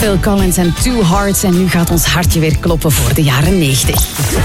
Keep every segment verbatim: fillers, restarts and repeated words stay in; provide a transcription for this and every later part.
Phil Collins en Two Hearts. En nu gaat ons hartje weer kloppen voor de jaren negentig.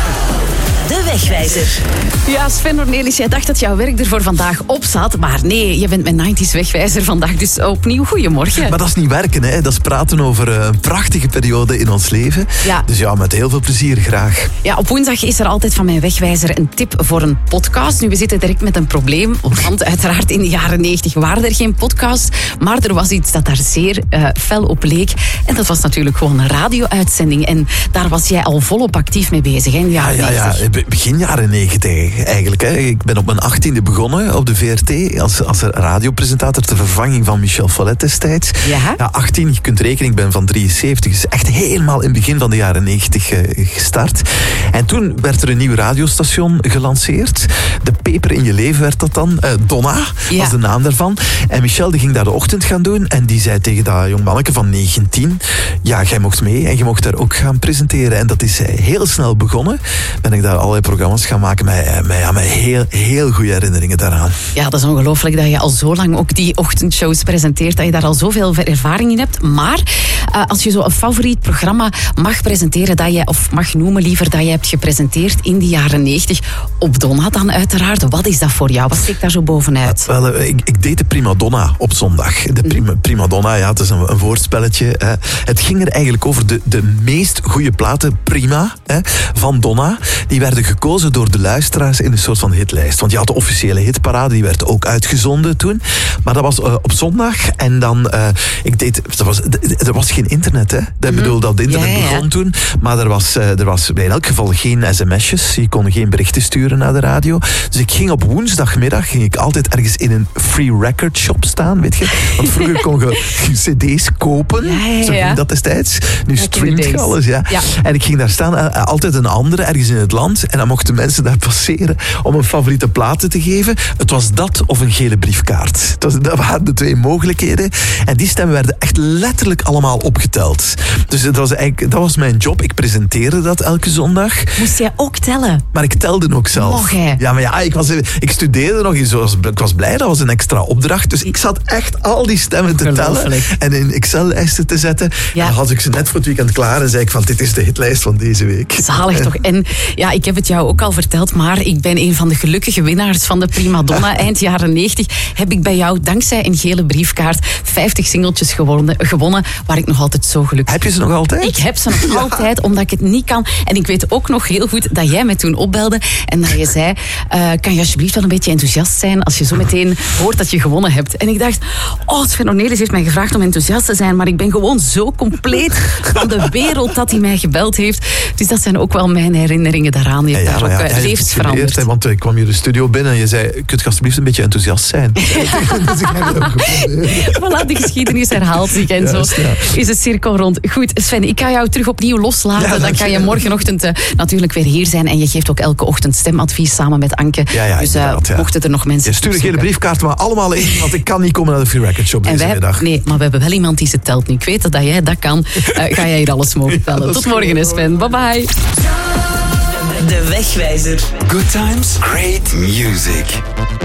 De Wegwijzer. Ja, Sven Ornelis, jij dacht dat jouw werk er voor vandaag op zat. Maar nee, je bent mijn negentig Wegwijzer vandaag. Dus opnieuw, goedemorgen. Maar dat is niet werken, hè. Dat is praten over een prachtige periode in ons leven. Ja. Dus ja, met heel veel plezier, graag. Ja, op woensdag is er altijd van mijn Wegwijzer een tip voor een podcast. Nu, we zitten direct met een probleem. Want uiteraard in de jaren negentig waren er geen podcasts. Maar er was iets dat daar zeer uh, fel op leek. En dat was natuurlijk gewoon een radio-uitzending. En daar was jij al volop actief mee bezig, hè, in de jaren ja, ja, negentig. ja. Begin jaren negentig eigenlijk. Hè. Ik ben op mijn achttiende begonnen op de V R T als, als radiopresentator ter vervanging van Michel Follet destijds. Ja. Ja, achttien, je kunt rekenen, ik ben van drieënzeventig. Dus echt helemaal in het begin van de jaren negentig uh, gestart. En toen werd er een nieuw radiostation gelanceerd. De Peper in je leven werd dat dan. Uh, Donna Ja. was de naam daarvan. En Michel die ging daar de ochtend gaan doen. En die zei tegen dat jong manneke van negentien... Ja, jij mocht mee en je mocht daar ook gaan presenteren. En dat is heel snel begonnen. Ben ik daar allerlei programma's gaan maken met, met, ja, met heel, heel goede herinneringen daaraan. Ja, dat is ongelooflijk dat je al zo lang ook die ochtendshows presenteert, dat je daar al zoveel ervaring in hebt. Maar uh, als je zo een favoriet programma mag presenteren, dat je, of mag noemen liever, dat je hebt gepresenteerd in de jaren negentig, op Donna dan uiteraard. Wat is dat voor jou? Wat steekt daar zo bovenuit? Uh, wel, uh, ik, ik deed de Prima Donna op zondag. De prima, prima Donna, ja, het is een, een woordspelletje. Hè. Het ging er eigenlijk over de, de meest goede platen, prima, hè, van Donna. Die werden gekozen door de luisteraars in een soort van hitlijst. Want je had de officiële hitparade, die werd ook uitgezonden toen. Maar dat was uh, op zondag. En dan, uh, ik deed, er was, er was geen internet, hè. Ik mm-hmm. bedoel, dat internet ja, ja. begon toen. Maar er was, uh, er was in elk geval geen sms'jes. Je kon geen berichten sturen naar de radio. Dus ik ging op woensdagmiddag, ging ik altijd ergens in een free record shop staan, weet je. Want vroeger kon je cd's kopen. Ja, ja, ja. Zo ging dat destijds. Nu Back streamt je alles, ja. ja. En ik ging daar staan, uh, altijd een andere, ergens in het land. En dan mochten mensen daar passeren om een favoriete platen te geven. Het was dat of een gele briefkaart. Het was, dat waren de twee mogelijkheden. En die stemmen werden echt letterlijk allemaal opgeteld. Dus dat was, eigenlijk, dat was mijn job. Ik presenteerde dat elke zondag. Moest jij ook tellen? Maar ik telde ook zelf. Mocht jij? Ja, maar ja, ik, was, ik studeerde nog eens. Ik was blij, dat was een extra opdracht. Dus ik zat echt al die stemmen te tellen. En in Excel-lijsten te zetten. Ja. En dan had ik ze net voor het weekend klaar. En zei ik van, dit is de hitlijst van deze week. Zalig toch. En ja, ik heb het jou ook al verteld, maar ik ben een van de gelukkige winnaars van de Prima Donna. Eind jaren negentig heb ik bij jou, dankzij een gele briefkaart, vijftig singeltjes gewonnen, gewonnen, waar ik nog altijd zo gelukkig ben. Heb je ze nog altijd? Ik heb ze nog ja. altijd, omdat ik het niet kan. En ik weet ook nog heel goed dat jij mij toen opbelde en dat je zei, uh, kan je alsjeblieft wel een beetje enthousiast zijn als je zo meteen hoort dat je gewonnen hebt. En ik dacht, oh, Sven Ornelis heeft mij gevraagd om enthousiast te zijn, maar ik ben gewoon zo compleet van de wereld dat hij mij gebeld heeft. Dus dat zijn ook wel mijn herinneringen daaraan. Je hebt ja, ja, daar ook ja, uh, levens veranderd. Hè, want ik kwam hier de studio binnen en je zei, kunt je alsjeblieft een beetje enthousiast zijn? Dus voilà, de geschiedenis herhaalt zich en Juist, zo ja. is de cirkel rond. Goed, Sven, ik ga jou terug opnieuw loslaten. Ja, dan kan je morgenochtend uh, natuurlijk weer hier zijn. En je geeft ook elke ochtend stemadvies samen met Anke. Ja, ja, dus uh, ja. mochten er nog mensen... Je stuurt een gele briefkaart, maar allemaal in, want ik kan niet komen naar de Free Record Shop deze wij, middag. Nee, maar we hebben wel iemand die ze telt nu. Ik weet dat, dat jij dat kan. Uh, ga jij hier alles mogen tellen. Ja, Tot morgen, hè, Sven. Bye bye. De Wegwijzer. Good times, great music.